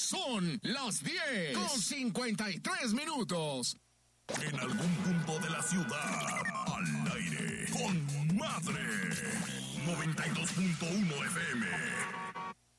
Son las 10:53. En algún punto de la ciudad, al aire, con Madre. 92.1 FM.